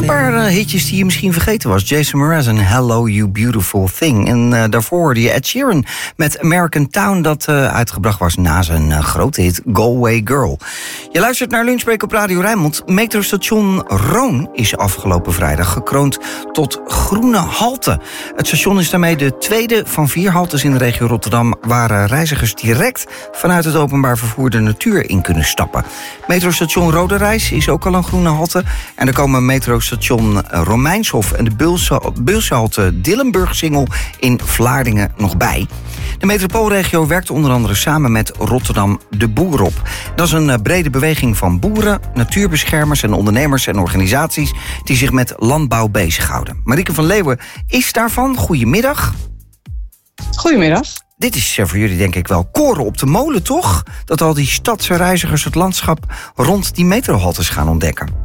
paar hitjes die je misschien vergeten was. Jason Mraz en Hello You Beautiful Thing. En daarvoor hoorde je Ed Sheeran met American Town, dat uitgebracht was na zijn grote hit Galway Girl. Je luistert naar Lunchbreak op Radio Rijnmond. Metrostation Roon is afgelopen vrijdag gekroond tot groene halte. Het station is daarmee de tweede van 4 haltes in de regio Rotterdam waar reizigers direct vanuit het openbaar vervoer de natuur in kunnen stappen. Metrostation Rode Reis is ook al een groene halte. En er komen metrostation Romeinshof en de Beulshalte Dillenburg-Singel in Vlaardingen nog bij. De metropoolregio werkt onder andere samen met Rotterdam de Boer op. Dat is een brede beweging van boeren, natuurbeschermers en ondernemers en organisaties die zich met landbouw bezighouden. Marieke van Leeuwen is daarvan. Goedemiddag. Goedemiddag. Dit is voor jullie denk ik wel koren op de molen, toch? Dat al die stadse reizigers het landschap rond die metrohaltes gaan ontdekken.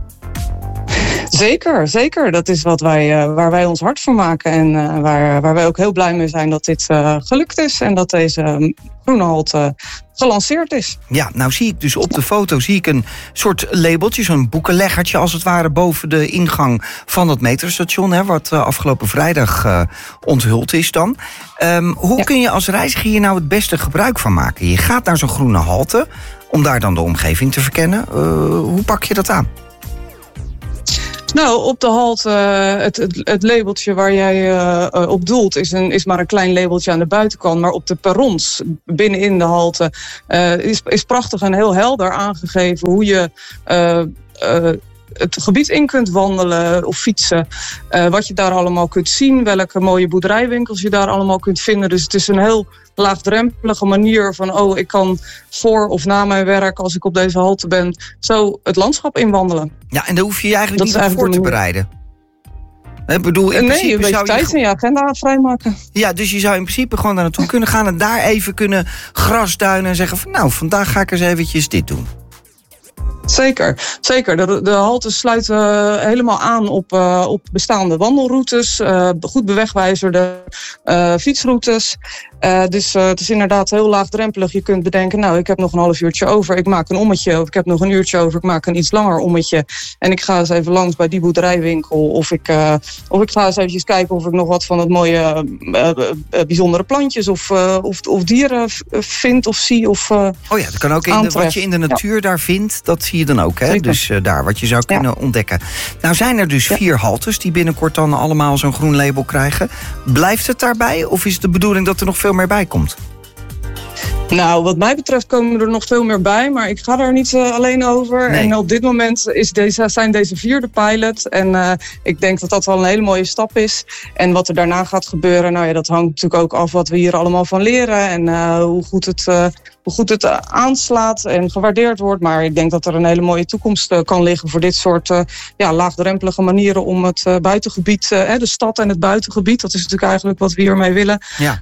Zeker. Dat is waar wij ons hard voor maken. En waar wij ook heel blij mee zijn dat dit gelukt is. En dat deze groene halte gelanceerd is. Ja, nou zie ik dus op de foto een soort labeltje, zo'n boekenleggertje als het ware boven de ingang van dat metrostation, hè, wat afgelopen vrijdag onthuld is dan. Hoe kun je als reiziger hier nou het beste gebruik van maken? Je gaat naar zo'n groene halte om daar dan de omgeving te verkennen. Hoe pak je dat aan? Nou, op de halte, het labeltje waar jij op doelt is maar een klein labeltje aan de buitenkant. Maar op de perrons binnenin de halte is prachtig en heel helder aangegeven hoe je het gebied in kunt wandelen of fietsen. Wat je daar allemaal kunt zien, welke mooie boerderijwinkels je daar allemaal kunt vinden. Dus het is een heel laagdrempelige manier van ik kan voor of na mijn werk, als ik op deze halte ben, zo het landschap inwandelen. Ja, en daar hoef je je eigenlijk niet voor te bereiden. Ik bedoel, in principe een beetje zou tijd in je agenda vrijmaken. Ja, dus je zou in principe gewoon daar naartoe kunnen gaan en daar even kunnen grasduinen en zeggen van nou, vandaag ga ik eens eventjes dit doen. Zeker. De haltes sluiten helemaal aan op bestaande wandelroutes, goed bewegwijzerde fietsroutes. Dus het is inderdaad heel laagdrempelig. Je kunt bedenken, nou, ik heb nog een half uurtje over, ik maak een ommetje. Of ik heb nog een uurtje over, ik maak een iets langer ommetje. En ik ga eens even langs bij die boerderijwinkel. Of ik ga eens eventjes kijken of ik nog wat van het mooie bijzondere plantjes of dieren vind of zie. Ja, dat kan ook wat je in de natuur daar vindt, dat zie je dan ook. Hè? Dus daar wat je zou kunnen ontdekken. Nou zijn er dus 4 haltes die binnenkort dan allemaal zo'n groen label krijgen. Blijft het daarbij of is het de bedoeling dat er nog veel meer bij komt? Nou, wat mij betreft komen er nog veel meer bij, maar ik ga daar niet alleen over. Nee. En op dit moment zijn deze 4de pilot. En ik denk dat dat wel een hele mooie stap is. En wat er daarna gaat gebeuren, nou ja, dat hangt natuurlijk ook af wat we hier allemaal van leren. En hoe goed het aanslaat en gewaardeerd wordt. Maar ik denk dat er een hele mooie toekomst kan liggen voor dit soort laagdrempelige manieren om het buitengebied, de stad en het buitengebied, dat is natuurlijk eigenlijk wat we hiermee willen,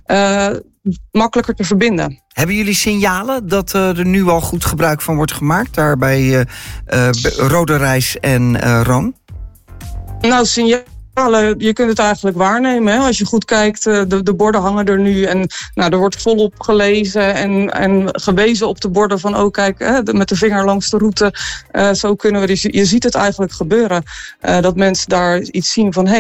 makkelijker te verbinden. Hebben jullie signalen dat er nu al goed gebruik van wordt gemaakt daar bij Rode Reis en Roon? Nou, signalen. Je kunt het eigenlijk waarnemen. Hè? Als je goed kijkt, de borden hangen er nu. En er wordt volop gelezen en gewezen op de borden van kijk, met de vinger langs de route. Zo kunnen we. Dus je ziet het eigenlijk gebeuren. Dat mensen daar iets zien van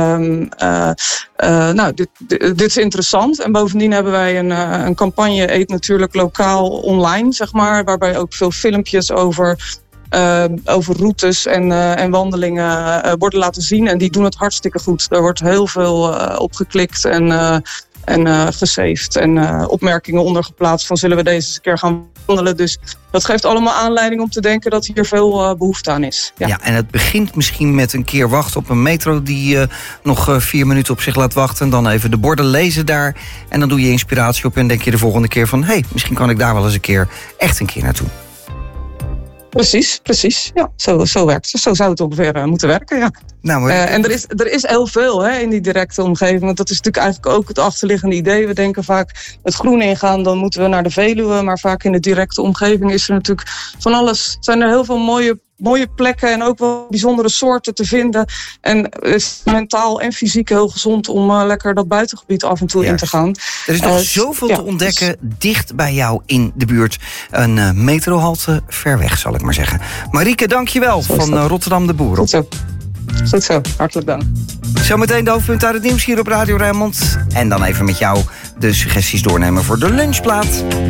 dit is interessant. En bovendien hebben wij een campagne Eet Natuurlijk Lokaal online, zeg maar. Waarbij ook veel filmpjes over routes en wandelingen worden laten zien. En die doen het hartstikke goed. Er wordt heel veel op geklikt en gesaved. En opmerkingen ondergeplaatst van zullen we deze keer gaan wandelen. Dus dat geeft allemaal aanleiding om te denken dat hier veel behoefte aan is. Ja, en het begint misschien met een keer wachten op een metro die nog 4 minuten op zich laat wachten. En dan even de borden lezen daar. En dan doe je inspiratie op en denk je de volgende keer van misschien kan ik daar wel eens echt een keer naartoe. Precies. Ja, zo werkt het. Zo zou het ongeveer moeten werken, ja. Nou, en er is heel veel in die directe omgeving. Want dat is natuurlijk eigenlijk ook het achterliggende idee. We denken vaak het groen ingaan, dan moeten we naar de Veluwe. Maar vaak in de directe omgeving is er natuurlijk van alles. Zijn er heel veel mooie plekken en ook wel bijzondere soorten te vinden. En het is mentaal en fysiek heel gezond om lekker dat buitengebied af en toe in te gaan. Er is nog zoveel te ontdekken dicht bij jou in de buurt. Een metrohalte ver weg, zal ik maar zeggen. Marieke, dank je wel van Rotterdam de Boer. Goed zo. Goed zo, hartelijk dank. Zometeen de hoofdpunten uit het nieuws hier op Radio Rijnmond. En dan even met jou de suggesties doornemen voor de lunchplaat.